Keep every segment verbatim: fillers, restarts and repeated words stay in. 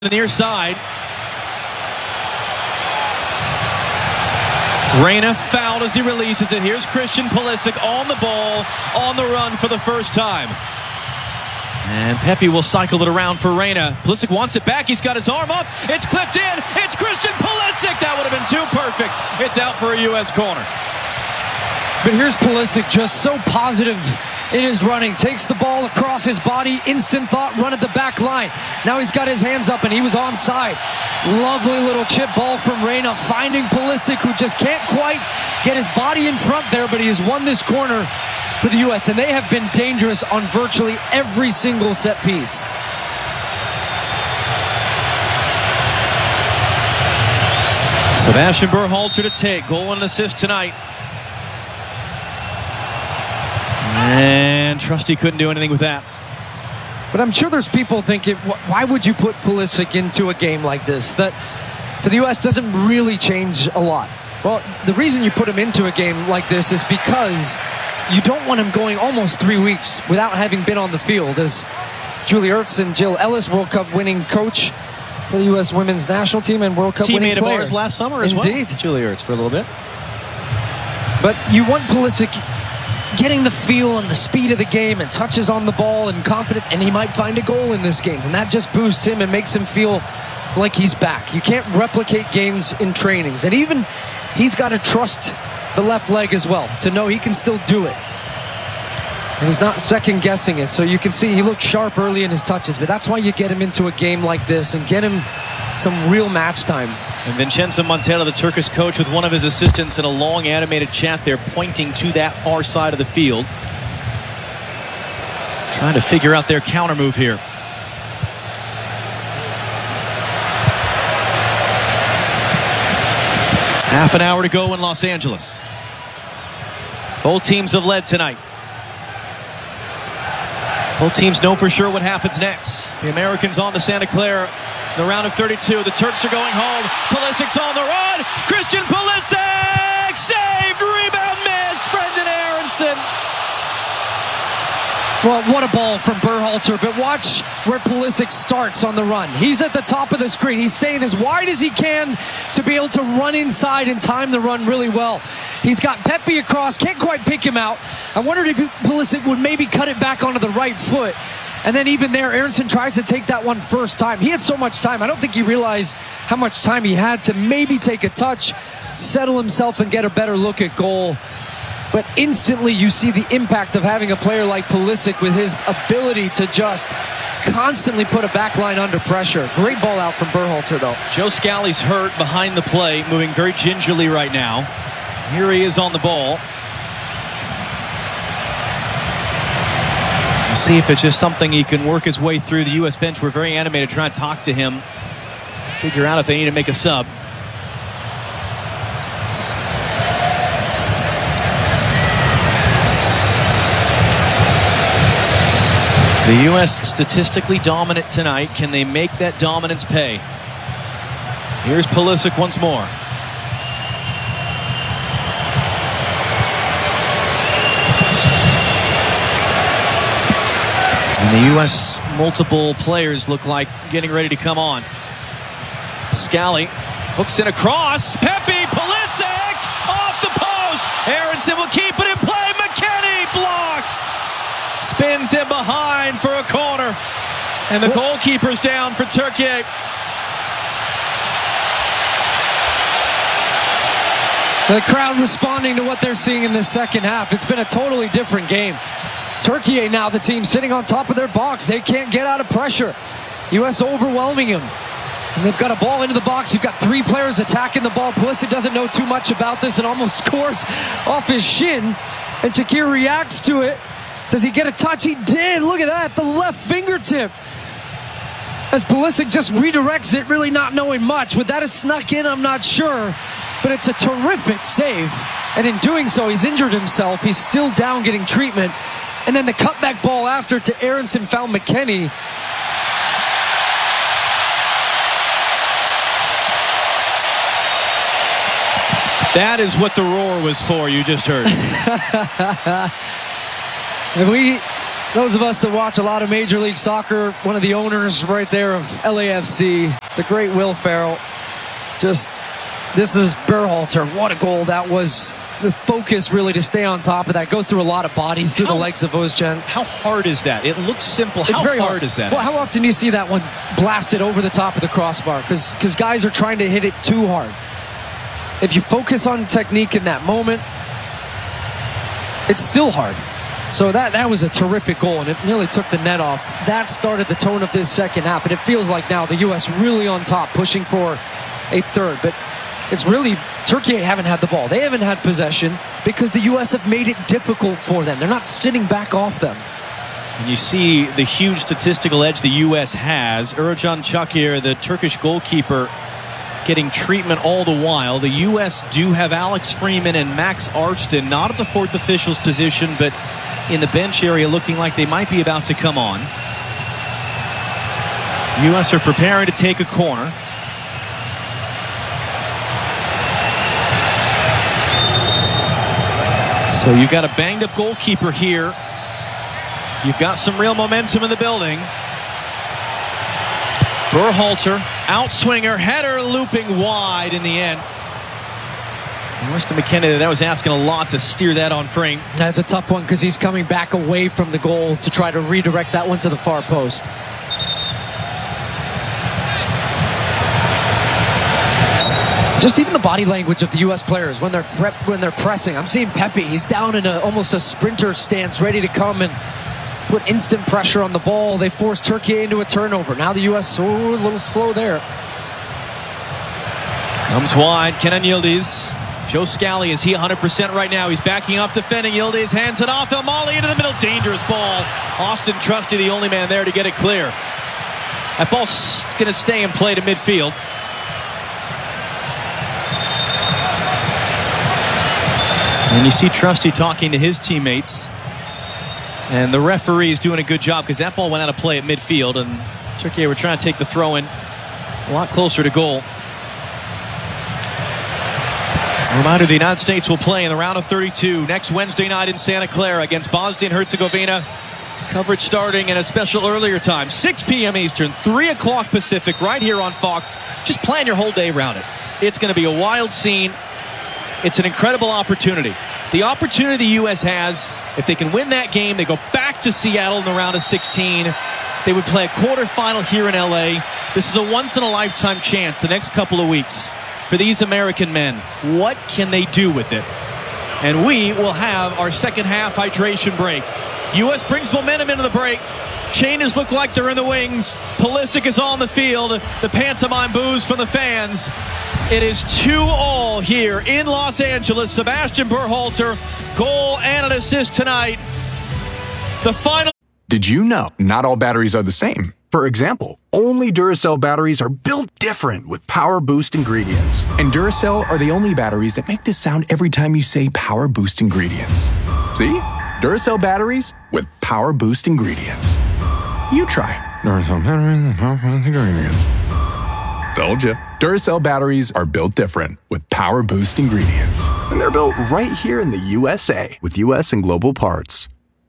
the near side. Reyna fouled as he releases it. Here's Christian Pulisic on the ball, on the run for the first time. And Pepe will cycle it around for Reyna. Pulisic wants it back. He's got his arm up. It's clipped in. It's Christian Pulisic. That would have been too perfect. It's out for a U S corner. But here's Pulisic, just so positive in his running. Takes the ball across his body. Instant thought, run at the back line. Now he's got his hands up and he was onside. Lovely little chip ball from Reyna, finding Pulisic, who just can't quite get his body in front there, but he has won this corner for the U S, and they have been dangerous on virtually every single set piece. Sebastian Berhalter to take. Goal and assist tonight. And Trusty couldn't do anything with that. But I'm sure there's people thinking, why would you put Pulisic into a game like this? That for the U S doesn't really change a lot. Well, the reason you put him into a game like this is because you don't want him going almost three weeks without having been on the field. As Julie Ertz and Jill Ellis, World Cup winning coach for the U S women's national team and World Cup winning player. Teammate of ours last summer as Indeed. well. Julie Ertz for a little bit. But you want Pulisic getting the feel and the speed of the game and touches on the ball and confidence, and he might find a goal in this game, and that just boosts him and makes him feel like he's back. You can't replicate games in trainings, and even he's got to trust the left leg as well to know he can still do it, and he's not second guessing it. So you can see he looked sharp early in his touches, but that's why you get him into a game like this and get him some real match time. And Vincenzo Montella, the Turkish coach, with one of his assistants in a long animated chat there, pointing to that far side of the field, trying to figure out their counter move here. Half an hour to go in Los Angeles. Both teams have led tonight. Both teams know for sure what happens next. The Americans on to Santa Clara. The round of thirty-two. The Turks are going home. Pulisic's on the run. Christian Pulisic saved. Rebound missed. Brenden Aaronson. Well, what a ball from Berhalter, but watch where Pulisic starts on the run. He's at the top of the screen. He's staying as wide as he can to be able to run inside and time the run really well. He's got Pepe across, can't quite pick him out. I wondered if Pulisic would maybe cut it back onto the right foot. And then even there, Aaronson tries to take that one first time. He had so much time. I don't think he realized how much time he had to maybe take a touch, settle himself, and get a better look at goal. But instantly you see the impact of having a player like Pulisic with his ability to just constantly put a back line under pressure. Great ball out from Berhalter, though. Joe Scally's hurt behind the play, moving very gingerly right now. Here he is on the ball. We'll see if it's just something he can work his way through. The U S bench were very animated trying to talk to him, figure out if they need to make a sub. The U S statistically dominant tonight. Can they make that dominance pay? Here's Pulisic once more. And the U S multiple players look like getting ready to come on. Scally hooks in across. Pepe, Pulisic off the post. Aaronson will keep it in play. McKennie blocked. Spins in behind for a corner. And the goalkeeper's down for Turkey. The crowd responding to what they're seeing in this second half. It's been a totally different game. Turkey now the team sitting on top of their box. They can't get out of pressure. U S overwhelming them. And they've got a ball into the box. You've got three players attacking the ball. Pulisic doesn't know too much about this and almost scores off his shin. And Shaqiri reacts to it. Does he get a touch? He did. Look at that. The left fingertip. As Pulisic just redirects it, really not knowing much. Would that have snuck in? I'm not sure. But it's a terrific save. And in doing so, he's injured himself. He's still down getting treatment. And then the cutback ball after to Aaronson found McKennie. That is what the roar was for, you just heard. If we those of us that watch a lot of Major League Soccer, one of the owners right there of L A F C, the great Will Ferrell, just, this is Berhalter. What a goal that was. The focus really to stay on top of that. Goes through a lot of bodies through how, the legs of Ozcan. How hard is that? It looks simple. How it's very hard, hard is that? Well, how often do you see that one blasted over the top of the crossbar? Because because guys are trying to hit it too hard. If you focus on technique in that moment, it's still hard. So that, that was a terrific goal, and it nearly took the net off. That started the tone of this second half, and it feels like now the U S really on top, pushing for a third. But it's really, Turkey haven't had the ball. They haven't had possession because the U S have made it difficult for them. They're not sitting back off them. And you see the huge statistical edge the U S has. Ercan Çakır, the Turkish goalkeeper, getting treatment all the while. The U S do have Alex Freeman and Max Arston, not at the fourth official's position, but in the bench area, looking like they might be about to come on. U S are preparing to take a corner. So you've got a banged-up goalkeeper here. You've got some real momentum in the building. Berhalter, outswinger, header looping wide in the end. Weston McKennie, that was asking a lot to steer that on frame. That's a tough one because he's coming back away from the goal to try to redirect that one to the far post. Just even the body language of the U S players when they're prep, when they're pressing. I'm seeing Pepe. He's down in a, almost a sprinter stance, ready to come and put instant pressure on the ball. They force Turkey into a turnover. Now the U S oh, a little slow there. Comes wide. Kenan Yildiz. Joe Scally, is he one hundred percent right now? He's backing off defending. Yildiz hands it off. El Mali into the middle. Dangerous ball. Austin Trusty, the only man there to get it clear. That ball's going to stay in play to midfield. And you see Trusty talking to his teammates. And the referee is doing a good job because that ball went out of play at midfield. And Turkey were trying to take the throw in a lot closer to goal. A reminder, the United States will play in the round of thirty-two next Wednesday night in Santa Clara against Bosnia and Herzegovina. Coverage starting at a special earlier time, six p m Eastern, three o'clock Pacific, right here on Fox. Just plan your whole day around it. It's going to be a wild scene. It's an incredible opportunity. The opportunity the U S has, if they can win that game, they go back to Seattle in the round of sixteen. They would play a quarterfinal here in L A. This is a once-in-a-lifetime chance the next couple of weeks for these American men. What can they do with it? And we will have our second half hydration break. U S brings momentum into the break. Chainers look like they're in the wings. Pulisic is on the field. The pantomime boos from the fans. It is two all here in Los Angeles. Sebastian Berhalter, goal and an assist tonight. The final. Did you know not all batteries are the same? For example, only Duracell batteries are built different with Power Boost ingredients. And Duracell are the only batteries that make this sound every time you say Power Boost ingredients. See? Duracell batteries with Power Boost ingredients. You try. Duracell batteries with Power Boost ingredients. Told you. Duracell batteries are built different with Power Boost ingredients. And they're built right here in the U S A with U S and global parts.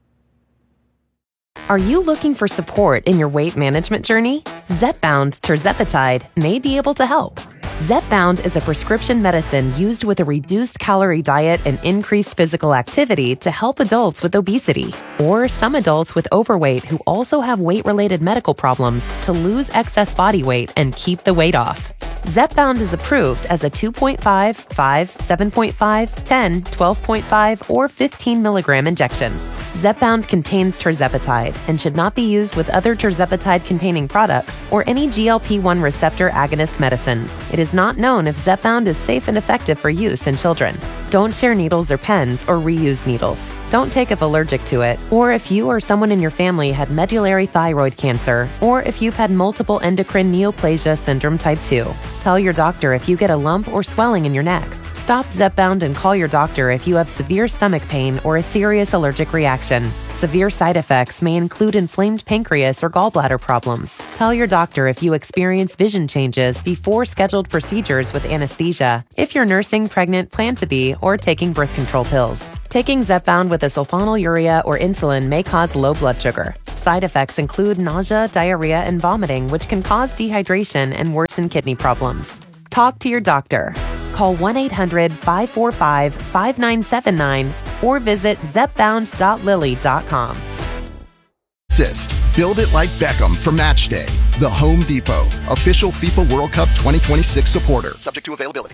Are you looking for support in your weight management journey? Zepbound tirzepatide may be able to help. Zepbound is a prescription medicine used with a reduced calorie diet and increased physical activity to help adults with obesity or some adults with overweight who also have weight-related medical problems to lose excess body weight and keep the weight off. Zepbound is approved as a two point five, five, seven point five, ten, twelve point five, or fifteen milligram injection. Zepbound contains tirzepatide and should not be used with other tirzepatide-containing products or any G L P one receptor agonist medicines. It is not known if Zepbound is safe and effective for use in children. Don't share needles or pens or reuse needles. Don't take if allergic to it, or if you or someone in your family had medullary thyroid cancer, or if you've had multiple endocrine neoplasia syndrome type two. Tell your doctor if you get a lump or swelling in your neck. Stop Zepbound and call your doctor if you have severe stomach pain or a serious allergic reaction. Severe side effects may include inflamed pancreas or gallbladder problems. Tell your doctor if you experience vision changes before scheduled procedures with anesthesia, if you're nursing, pregnant, plan to be, or taking birth control pills. Taking Zepbound with a sulfonylurea or insulin may cause low blood sugar. Side effects include nausea, diarrhea, and vomiting, which can cause dehydration and worsen kidney problems. Talk to your doctor. Call one eight hundred, five four five, five nine seven nine or visit zepbound dot lilly dot com. Assist. Build it like Beckham for Match Day. The Home Depot, official FIFA World Cup twenty twenty-six supporter. Subject to availability.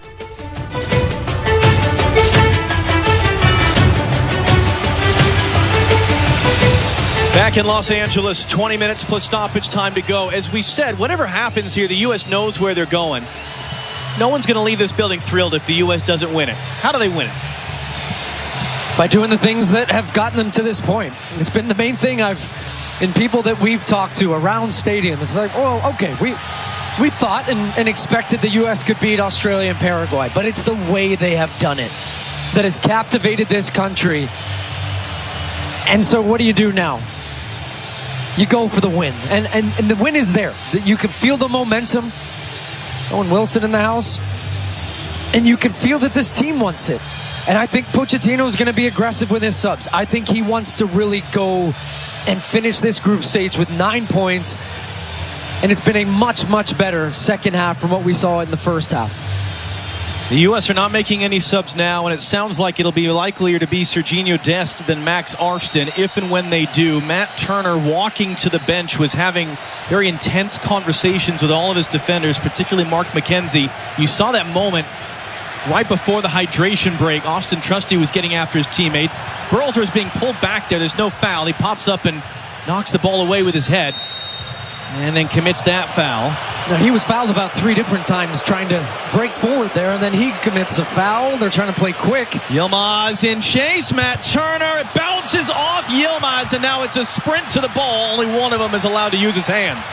Back in Los Angeles, twenty minutes plus stoppage time to go. As we said, whatever happens here, the U S knows where they're going. No one's going to leave this building thrilled if the U S doesn't win it. How do they win it? By doing the things that have gotten them to this point. It's been the main thing I've, in people that we've talked to around stadium. It's like, oh, okay, we we thought and, and expected the U S could beat Australia and Paraguay, but it's the way they have done it that has captivated this country. And so what do you do now? You go for the win. And, and, and the win is there. You can feel the momentum. Owen Wilson in the house. And you can feel that this team wants it. And I think Pochettino is going to be aggressive with his subs. I think he wants to really go and finish this group stage with nine points. And it's been a much, much better second half from what we saw in the first half. The U S are not making any subs now, and it sounds like it'll be likelier to be Serginho Dest than Max Arston if and when they do. Matt Turner, walking to the bench, was having very intense conversations with all of his defenders, particularly Mark McKenzie. You saw that moment right before the hydration break. Austin Trusty was getting after his teammates. Berhalter is being pulled back there. There's no foul. He pops up and knocks the ball away with his head, and then commits that foul. Now, he was fouled about three different times trying to break forward there, and then he commits a foul. They're trying to play quick. Yilmaz in chase. Matt Turner. It bounces off Yilmaz, and now it's a sprint to the ball. Only one of them is allowed to use his hands.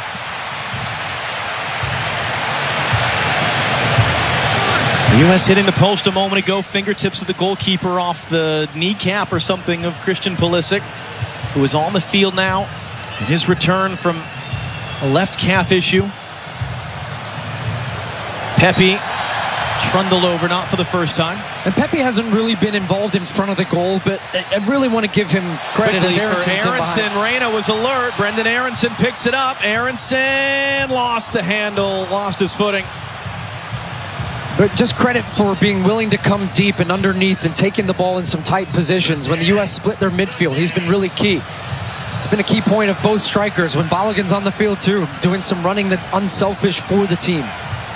The U S hitting the post a moment ago. Fingertips of the goalkeeper off the kneecap or something of Christian Pulisic, who is on the field now in his return from a left calf issue. Pepe trundled over, not for the first time. And Pepe hasn't really been involved in front of the goal, but I really want to give him credit. Quickly as for Aronson. Reyna was alert. Brendan Aronson picks it up. Aronson lost the handle, lost his footing. But just credit for being willing to come deep and underneath and taking the ball in some tight positions. When the U S split their midfield, he's been really key. It's been a key point of both strikers. When Balogun's on the field too, doing some running that's unselfish for the team.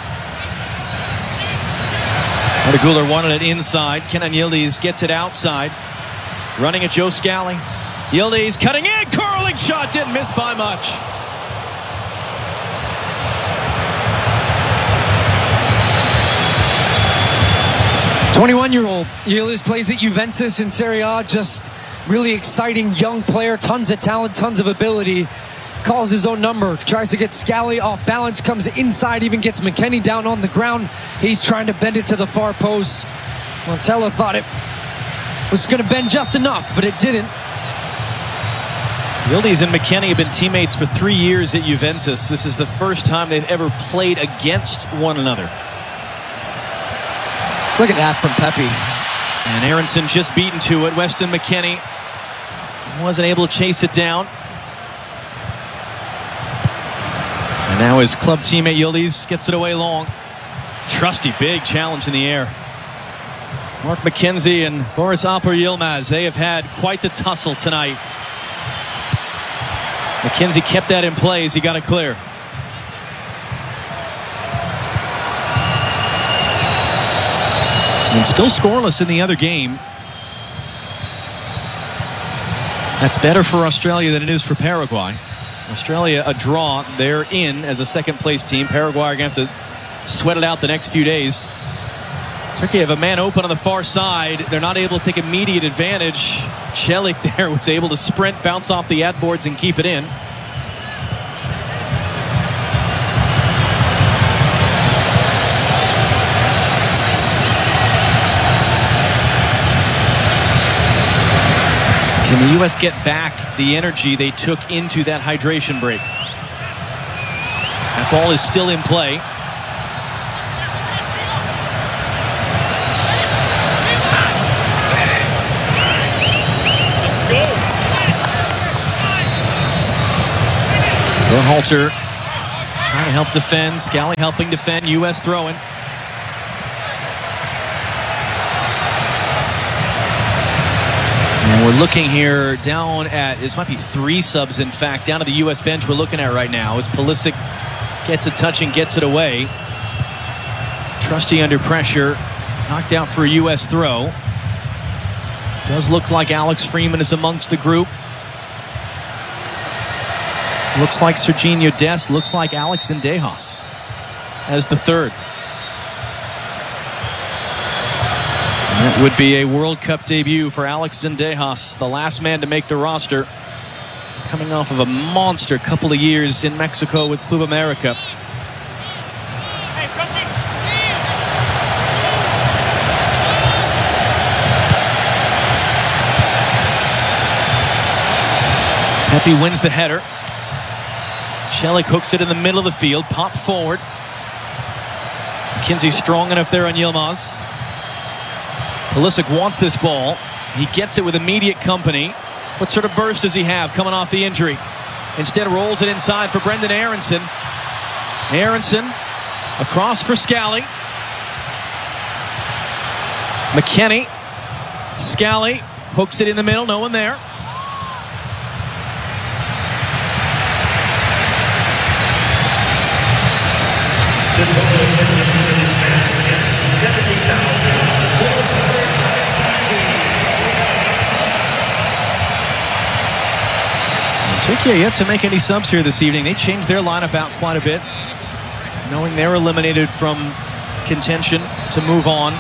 Guler wanted it inside. Kenan Yildiz gets it outside. Running at Joe Scally. Yildiz cutting in. Curling shot. Didn't miss by much. twenty-one-year-old Yildiz plays at Juventus in Serie A. Just really exciting young player. Tons of talent, tons of ability. Calls his own number. Tries to get Scally off balance. Comes inside. Even gets McKennie down on the ground. He's trying to bend it to the far post. Montella thought it was going to bend just enough, but it didn't. Yildiz and McKennie have been teammates for three years at Juventus. This is the first time they've ever played against one another. Look at that from Pepe. And Aronson just beaten to it. Weston McKennie wasn't able to chase it down. And now his club teammate Yildiz gets it away long. Trusty, big challenge in the air. Mark McKenzie and Boris Alper Yilmaz, they have had quite the tussle tonight. McKenzie kept that in play as he got it clear. And still scoreless in the other game. That's better for Australia than it is for Paraguay. Australia a draw. They're in as a second place team. Paraguay are going to have to sweat it out the next few days. Turkey have a man open on the far side. They're not able to take immediate advantage. Celik there was able to sprint, bounce off the ad boards and keep it in. Can the U S get back the energy they took into that hydration break? That ball is still in play. Berhalter trying to help defend. Scally helping defend. U S throwing. And we're looking here down at, this might be three subs in fact, down to the U S bench we're looking at right now as Pulisic gets a touch and gets it away. Trusty under pressure. Knocked out for a U S throw. Does look like Alex Freeman is amongst the group. Looks like Sergiño Dest. Looks like Alex Zendejas as the third. And that would be a World Cup debut for Alex Zendejas, the last man to make the roster, coming off of a monster couple of years in Mexico with Club America. Pepe wins the header. Celik hooks it in the middle of the field. Pop forward. McKenzie strong enough there on Yilmaz. Pulisic wants this ball. He gets it with immediate company. What sort of burst does he have coming off the injury? Instead rolls it inside for Brenden Aaronson. Aaronson across for Scally. McKennie. Scally hooks it in the middle. No one there. Turkey yet to make any subs here this evening. They changed their lineup out quite a bit, knowing they're eliminated from contention to move on.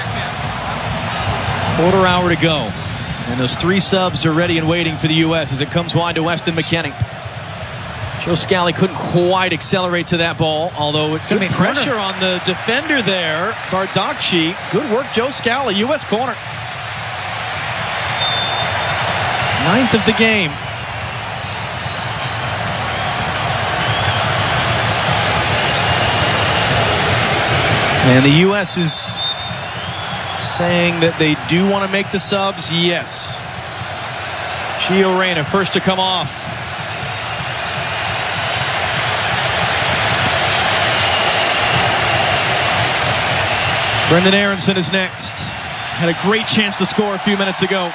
Quarter hour to go. And those three subs are ready and waiting for the U S as it comes wide to Weston McKennie. Joe Scally couldn't quite accelerate to that ball, although it's going to be pressure corner on the defender there, Bardakci. Good work, Joe Scally. U S corner. Ninth of the game. And the U S is saying that they do want to make the subs. Yes. Gio Reyna first to come off. Brenden Aaronson is next. Had a great chance to score a few minutes ago.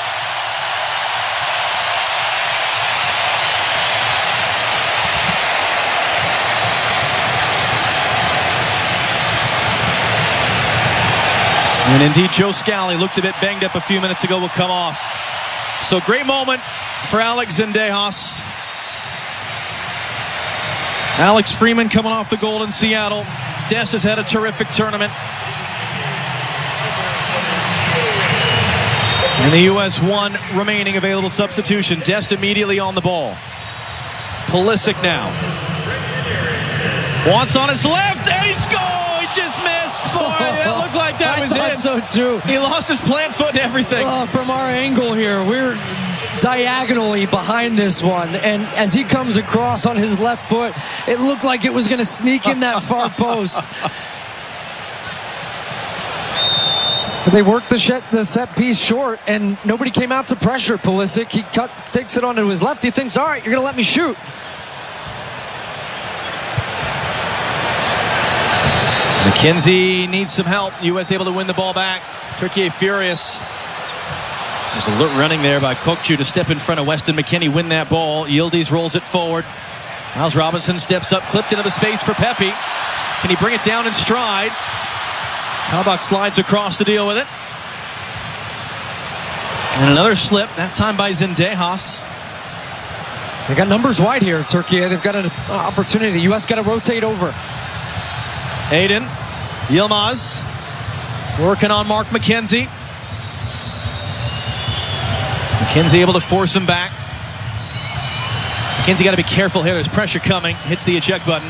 And indeed, Joe Scally looked a bit banged up a few minutes ago, will come off. So great moment for Alex Zendejas. Alex Freeman coming off the goal in Seattle. Dest has had a terrific tournament. And the U S one remaining available substitution. Dest immediately on the ball. Pulisic now. Wants on his left, and he scored! He just missed. Boy, it looked like that I was thought it. so too. He lost his plant foot and everything. Uh, from our angle here, we're diagonally behind this one, and as he comes across on his left foot, it looked like it was going to sneak in that far post. But they worked the, set, the set piece short, and nobody came out to pressure Pulisic. He cut, takes it onto his left. He thinks, all right, you're going to let me shoot. McKenzie needs some help. U S able to win the ball back. Turkey furious. There's a look running there by Kokcu to step in front of Weston McKennie, win that ball. Yildiz rolls it forward. Miles Robinson steps up, clipped into the space for Pepe. Can he bring it down in stride? Kabak slides across to deal with it. And another slip, that time by Zendejas. They got numbers wide here, Turkey. They've got an opportunity. The U S got to rotate over. Aiden Yilmaz working on Mark McKenzie. McKenzie able to force him back. McKenzie got to be careful here. There's pressure coming. Hits the eject button.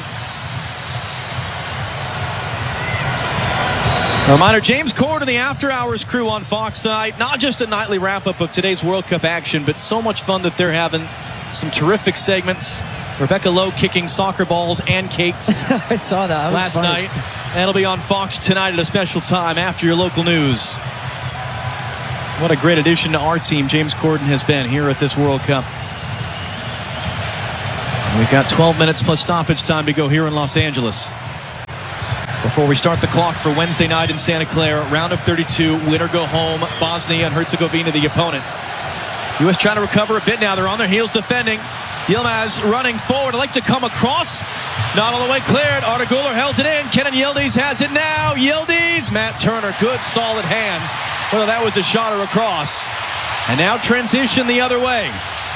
A reminder, James Corden and the After Hours crew on Fox tonight. Not just a nightly wrap-up of today's World Cup action, but so much fun that they're having. Some terrific segments. Rebecca Lowe kicking soccer balls and cakes. I saw that. that last funny. night. That'll be on Fox tonight at a special time after your local news. What a great addition to our team James Corden has been here at this World Cup. We've got twelve minutes plus stoppage time to go here in Los Angeles. Before we start the clock for Wednesday night in Santa Clara, round of thirty-two, win or go home, Bosnia and Herzegovina the opponent. U S trying to recover a bit now. They're on their heels defending. Yilmaz running forward. I'd like to come across. Not all the way cleared. Arda Güler held it in. Kenan Yildiz has it now. Yildiz. Matt Turner. Good solid hands. Well, that was a shot or across. And now transition the other way.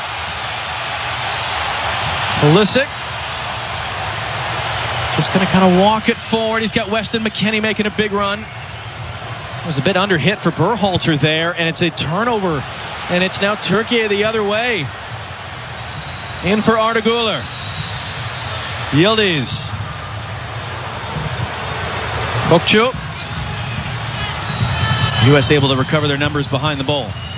Pulisic. Just going to kind of walk it forward. He's got Weston McKennie making a big run. It was a bit under hit for Berhalter there. And it's a turnover. And it's now Turkey the other way. In for Arda Güler. Yildiz. Kokcu. U S able to recover their numbers behind the ball.